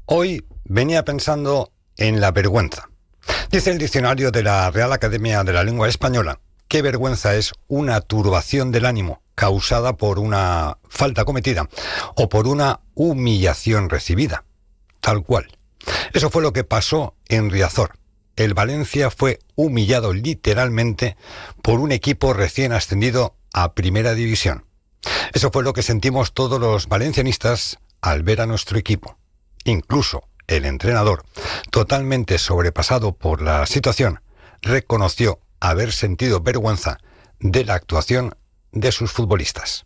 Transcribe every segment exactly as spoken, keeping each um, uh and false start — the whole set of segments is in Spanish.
Hoy venía pensando en la vergüenza. Dice el diccionario de la Real Academia de la Lengua Española que vergüenza es una turbación del ánimo causada por una falta cometida o por una humillación recibida. Tal cual. Eso fue lo que pasó en Riazor. El Valencia fue humillado literalmente por un equipo recién ascendido a Primera División. Eso fue lo que sentimos todos los valencianistas al ver a nuestro equipo. Incluso el entrenador, totalmente sobrepasado por la situación, reconoció haber sentido vergüenza de la actuación de sus futbolistas.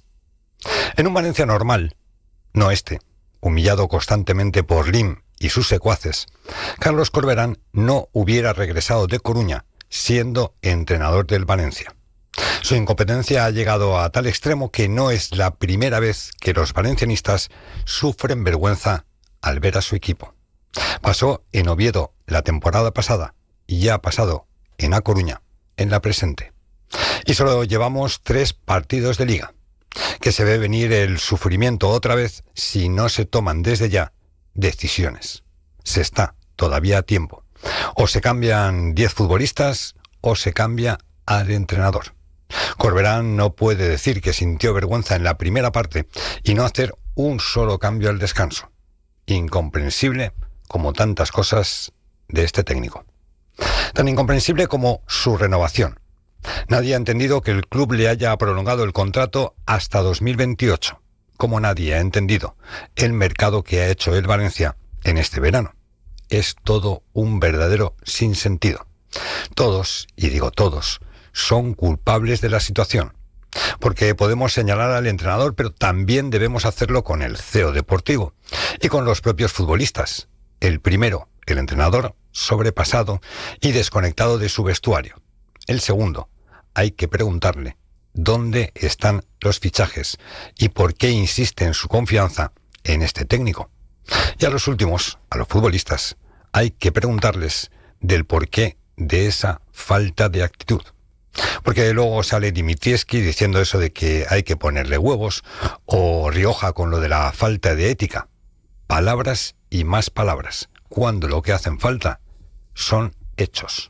En un Valencia normal, no este, humillado constantemente por Lim y sus secuaces, Carlos Corberán no hubiera regresado de Coruña siendo entrenador del Valencia. Su incompetencia ha llegado a tal extremo que no es la primera vez que los valencianistas sufren vergüenza al ver a su equipo. Pasó en Oviedo la temporada pasada y ya ha pasado en A Coruña, en la presente. Y solo llevamos tres partidos de liga, que se ve venir el sufrimiento otra vez si no se toman desde ya decisiones. Se está todavía a tiempo. O se cambian diez futbolistas o se cambia al entrenador. Corberán no puede decir que sintió vergüenza en la primera parte y no hacer un solo cambio al descanso. Incomprensible como tantas cosas de este técnico. Tan incomprensible como su renovación. Nadie ha entendido que el club le haya prolongado el contrato hasta dos mil veintiocho, como nadie ha entendido el mercado que ha hecho el Valencia en este verano. Es todo un verdadero sinsentido. Todos, y digo todos, son culpables de la situación. Porque podemos señalar al entrenador, pero también debemos hacerlo con el C E O deportivo y con los propios futbolistas. El primero, el entrenador, sobrepasado y desconectado de su vestuario. El segundo, hay que preguntarle dónde están los fichajes y por qué insiste en su confianza en este técnico. Y a los últimos, a los futbolistas, hay que preguntarles del porqué de esa falta de actitud. Porque luego sale Dimitieski diciendo eso de que hay que ponerle huevos, o Rioja con lo de la falta de ética. Palabras y más palabras, cuando lo que hacen falta son hechos.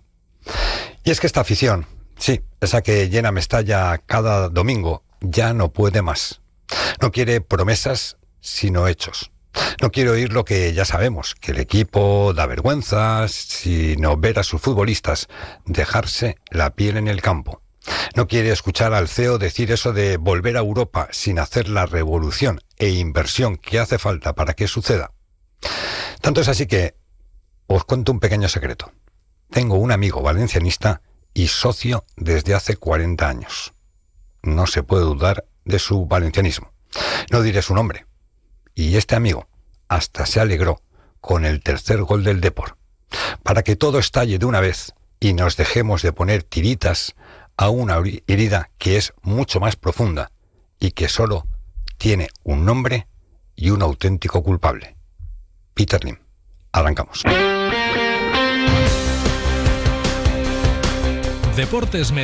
Y es que esta afición, sí, esa que llena Mestalla cada domingo, ya no puede más. No quiere promesas, sino hechos. No quiere oír lo que ya sabemos, que el equipo da vergüenza, sino ver a sus futbolistas dejarse la piel en el campo. No quiere escuchar al C E O decir eso de volver a Europa sin hacer la revolución e inversión que hace falta para que suceda. Tanto es así que os cuento un pequeño secreto. Tengo un amigo valencianista y socio desde hace cuarenta años. No se puede dudar de su valencianismo. No diré su nombre. Y este amigo hasta se alegró con el tercer gol del Depor, para que todo estalle de una vez y nos dejemos de poner tiritas a una herida que es mucho más profunda y que solo tiene un nombre y un auténtico culpable. Peter Lim. Arrancamos. Deportes